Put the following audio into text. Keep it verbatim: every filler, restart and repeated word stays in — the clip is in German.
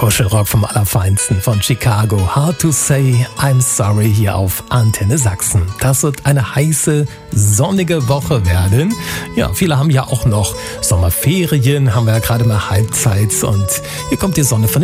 Kuschelrock vom Allerfeinsten von Chicago. Hard to say I'm sorry hier auf Antenne Sachsen. Das wird eine heiße, sonnige Woche werden. Ja, viele haben ja auch noch Sommerferien, haben wir ja gerade mal Halbzeit und hier kommt die Sonne von